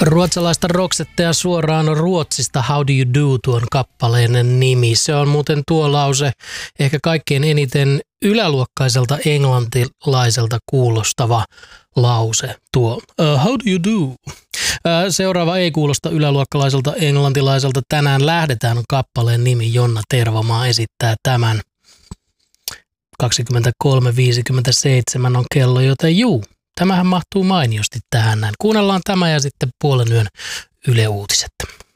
Ruotsalaista rocksetteja suoraan Ruotsista How Do You Do tuon kappaleen nimi. Se on muuten tuo lause ehkä kaikkein eniten yläluokkaiselta englantilaiselta kuulostava lause tuo. How do you do? Seuraava ei kuulosta yläluokkalaiselta englantilaiselta. Tänään lähdetään kappaleen nimi. Jonna Tervomaa esittää tämän. 23.57 on kello, joten juu. Tämähän mahtuu mainiosti tähän näin. Kuunnellaan tämä ja sitten puolen yön Yle Uutiset.